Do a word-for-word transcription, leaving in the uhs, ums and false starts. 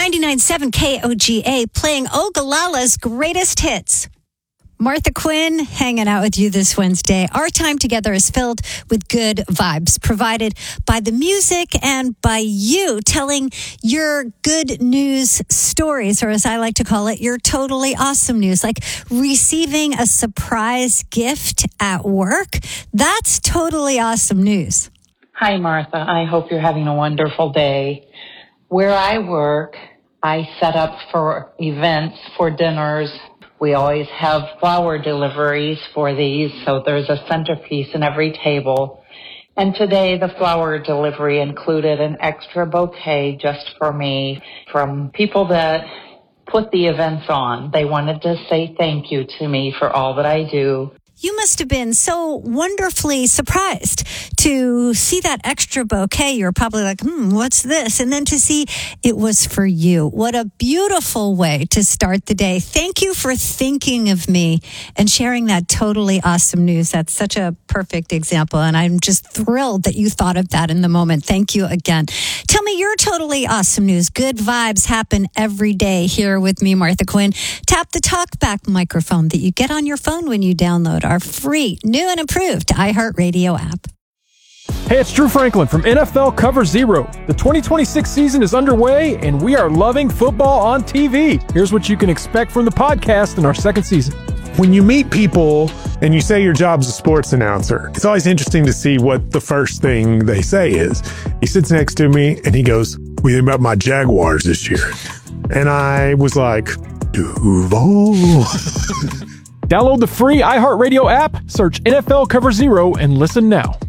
ninety-nine point seven K O G A, playing Oglala's greatest hits. Martha Quinn hanging out with you this Wednesday. Our time together is filled with good vibes provided by the music and by you telling your good news stories, or as I like to call it, your totally awesome news, like receiving a surprise gift at work. That's totally awesome news. Hi, Martha. I hope you're having a wonderful day. Where I work, I set up for events, for dinners. We always have flower deliveries for these, so there's a centerpiece in every table. And today the flower delivery included an extra bouquet just for me from people that put the events on. They wanted to say thank you to me for all that I do. You must have been so wonderfully surprised to see that extra bouquet. You're probably like, hmm, what's this? And then to see it was for you. What a beautiful way to start the day. Thank you for thinking of me and sharing that totally awesome news. That's such a perfect example. And I'm just thrilled that you thought of that in the moment. Thank you again. Tell me your totally awesome news. Good vibes happen every day here with me, Martha Quinn. Tap the talkback microphone that you get on your phone when you download our free, new and improved iHeartRadio app. Hey, it's Drew Franklin from N F L Cover Zero. The twenty twenty-six season is underway, and we are loving football on T V. Here's what you can expect from the podcast in our second season. When you meet people and you say your job's a sports announcer, it's always interesting to see what the first thing they say is. He sits next to me and he goes, "What do you think about my Jaguars this year?" And I was like, Duval. Download the free iHeartRadio app, search N F L Cover Zero, and listen now.